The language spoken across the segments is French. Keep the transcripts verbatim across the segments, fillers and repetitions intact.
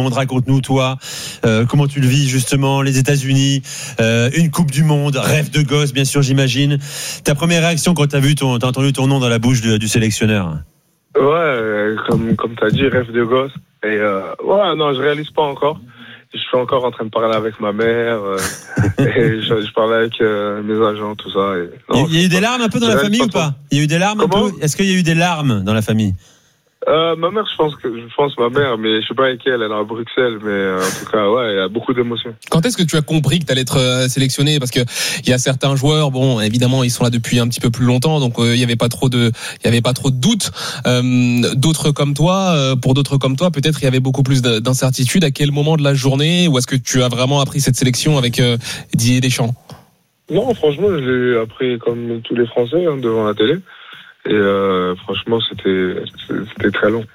monde. Raconte-nous, toi, euh, comment tu le vis justement, les États-Unis, euh, une Coupe du Monde, rêve de gosse, bien sûr, j'imagine. Ta première réaction quand t'as vu ton, t'as entendu ton nom dans la bouche de, du sélectionneur? Ouais, comme comme t'as dit, rêve de gosse. Et euh, ouais, non, je réalise pas encore. Je suis encore en train de parler avec ma mère. Euh, et je, je parlais avec euh, mes agents, tout ça. Et, non, il y a eu des larmes un peu dans la famille ou pas? Il y a eu des larmes un peu? Est-ce qu'il y a eu des larmes dans la famille? Euh, ma mère, je pense que je pense ma mère, mais je sais pas avec elle, elle est à Bruxelles, mais euh, en tout cas, ouais, il y a beaucoup d'émotions. Quand est-ce que tu as compris que tu allais être euh, sélectionné? Parce que il y a certains joueurs, bon, évidemment, ils sont là depuis un petit peu plus longtemps, donc euh, il y avait pas trop de, il y avait pas trop de doutes. Euh, d'autres comme toi, euh, pour d'autres comme toi, peut-être il y avait beaucoup plus d'incertitude. À quel moment de la journée, ou est-ce que tu as vraiment appris cette sélection avec euh, Didier Deschamps? Non, franchement, je l'ai appris comme tous les Français hein, devant la télé. Et euh, franchement, c'était c'était très long.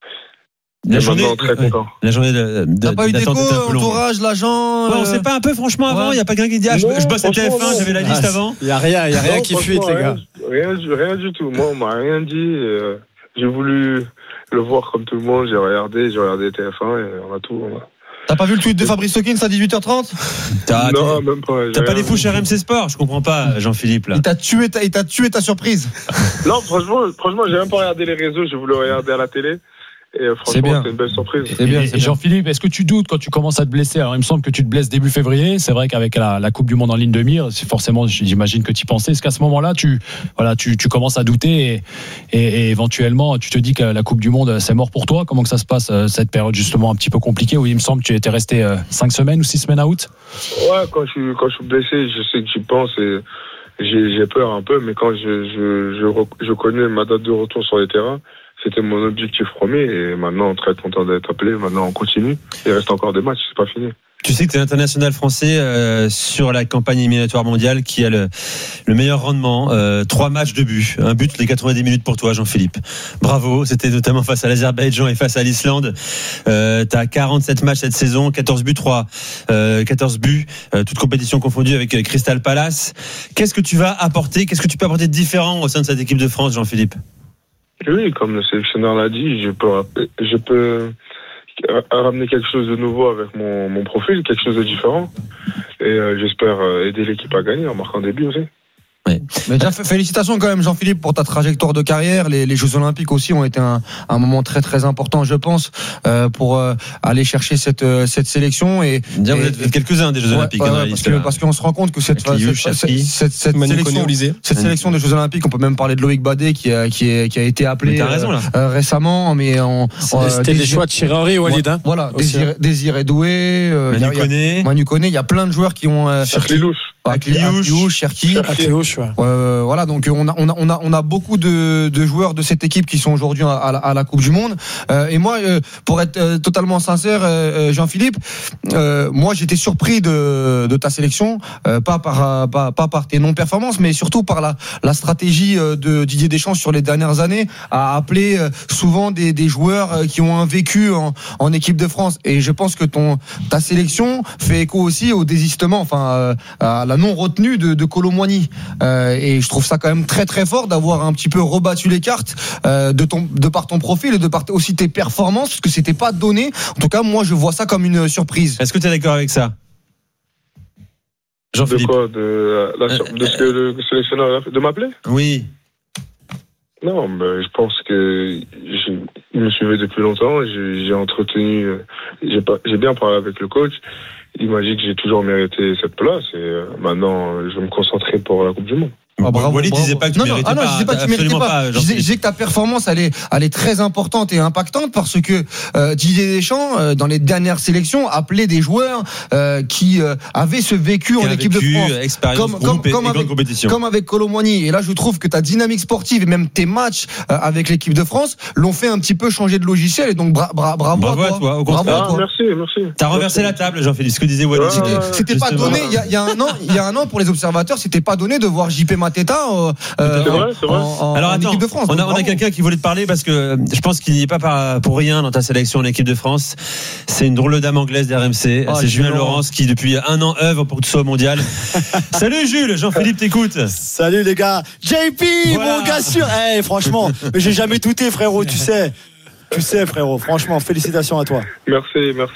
La journée, très ouais, la journée de, de, t'as pas eu d'écho, entourage, l'agent. Ouais, on sait pas un peu, franchement, avant, il ouais. y a pas quelqu'un qui dit ah, je, je bosse à T F un, j'avais la liste ah, avant. Il y a rien, il y a rien non, qui fuite, les gars. Rien, rien, rien du tout. Moi, on m'a rien dit. Euh, j'ai voulu le voir comme tout le monde. J'ai regardé, j'ai regardé T F un et on a tout. On a... T'as pas vu le tweet de Fabrice Hawkins à dix-huit heures trente? T'as, Non, même pas. T'as pas les fous chez R M C Sport? Je comprends pas, Jean-Philippe, là. Il t'a tué ta, il t'a tué ta surprise. Non, franchement, franchement, j'ai même pas regardé les réseaux, j'ai voulu regarder à la télé. Et franchement, c'est, bien. c'est une belle surprise. C'est bien, c'est et Jean-Philippe, est-ce que tu doutes quand tu commences à te blesser? Alors, il me semble que tu te blesses début février. C'est vrai qu'avec la, la Coupe du Monde en ligne de mire, c'est forcément, j'imagine que tu y pensais. Est-ce qu'à ce moment-là, tu, voilà, tu, tu commences à douter et, et, et éventuellement, tu te dis que la Coupe du Monde, c'est mort pour toi? Comment que ça se passe, cette période justement un petit peu compliquée où il me semble que tu étais resté cinq semaines ou six semaines out? Ouais, quand je suis, quand je suis blessé, je sais que j'y pense et j'ai, j'ai peur un peu, mais quand je, je, je, je connais ma date de retour sur les terrains, c'était mon objectif premier et maintenant, très content d'être appelé. Maintenant, on continue. Il reste encore des matchs, c'est pas fini. Tu sais que tu es international français euh, sur la campagne éliminatoire mondiale qui a le, le meilleur rendement. Euh, trois matchs de but. Un but les quatre-vingt-dix minutes pour toi, Jean-Philippe. Bravo. C'était notamment face à l'Azerbaïdjan et face à l'Islande. Euh, tu as quarante-sept matchs cette saison, quatorze buts, trois. Euh, quatorze buts, euh, toutes compétitions confondues avec Crystal Palace. Qu'est-ce que tu vas apporter? Qu'est-ce que tu peux apporter de différent au sein de cette équipe de France, Jean-Philippe? Oui, comme le sélectionneur l'a dit, je peux, je peux ramener quelque chose de nouveau avec mon, mon profil, quelque chose de différent. Et euh, j'espère aider l'équipe à gagner en marquant des buts aussi. Oui. Mais déjà, félicitations quand même, Jean-Philippe, pour ta trajectoire de carrière. Les, les Jeux Olympiques aussi ont été un, un moment très très important, je pense, euh, pour euh, aller chercher cette cette sélection. Et, Dire, et vous êtes quelques uns des Jeux ouais, Olympiques. Ouais, hein, parce, que, parce qu'on se rend compte que cette cette, cette, cette, cette, cette sélection, cette sélection des Jeux Olympiques, on peut même parler de Loïc Badet qui a qui, est, qui a été appelé raison, là. Euh, récemment, mais en, c'était, c'était des choix de Thierry Walid. Hein, voilà, Désiré, Désiré Doué, euh, Manu Koné, Manu Koné. Il y a plein de joueurs qui ont. Euh, Cherki Louche, Cherki, Cherki, Cherki, ouais. Euh, voilà, donc on a on a on a on a beaucoup de, de joueurs de cette équipe qui sont aujourd'hui à, à, la, à la Coupe du Monde. Euh, et moi, euh, pour être euh, totalement sincère, euh, Jean-Philippe, euh, moi j'étais surpris de, de ta sélection, euh, pas par pas, pas par tes non-performances, mais surtout par la la stratégie de Didier Deschamps sur les dernières années à appeler souvent des, des joueurs qui ont un vécu en, en équipe de France. Et je pense que ton ta sélection fait écho aussi au désistement, enfin à la non retenue de, de Kolo Muani. Euh, et je trouve ça quand même très très fort d'avoir un petit peu rebattu les cartes euh, de ton de par ton profil et de par aussi tes performances, parce que c'était pas donné. En tout cas, moi je vois ça comme une surprise. Est-ce que tu es d'accord avec ça, Jean-Philippe? De quoi? De, la, de ce que le sélectionneur a fait, de m'appeler? Oui. Non, mais je pense que je me suivais depuis longtemps. J'ai, j'ai entretenu, j'ai, pas, j'ai bien parlé avec le coach. Il m'a dit que j'ai toujours mérité cette place et euh, maintenant je vais me concentrer pour la Coupe du Monde. Oh, bravo, Wally bravo. disait pas que tu non, méritais non, ah non, pas. Je disais pas que tu méritais pas. pas je, disais, je disais que ta performance elle est, elle est très importante et impactante parce que euh, Didier Deschamps euh, dans les dernières sélections appelait des joueurs euh, qui euh, avaient ce vécu qui en équipe vécu, de France, expérience, comme comme, comme, avec, compétition. comme avec Kolo Muani. Et là, je trouve que ta dynamique sportive et même tes matchs euh, avec l'équipe de France l'ont fait un petit peu changer de logiciel. Et donc bra, bra, bravo, bravo à toi. À toi, au bravo ah, à toi. Merci, merci. T'as renversé merci. la table, Jean-Philippe. Ce que disait Wally. Ouais, c'était, c'était pas donné. Il y a, il y a un an, il y a un an pour les observateurs, c'était pas donné de voir J P Mateta. Euh, Euh, c'est vrai, c'est vrai. En, en, Alors en attends, équipe de France, on a, on a quelqu'un qui voulait te parler parce que je pense qu'il n'y est pas par, pour rien dans ta sélection en équipe de France. C'est une drôle de dame anglaise d'R M C. Oh, c'est Julien Laurence qui depuis un an œuvre pour que tu sois au mondial. Salut Jules, Jean-Philippe t'écoute. Salut les gars. J P, voilà. Mon gars sûr. Hey, franchement, mais j'ai jamais douté frérot, tu sais. Tu sais frérot, franchement, félicitations à toi. Merci, merci.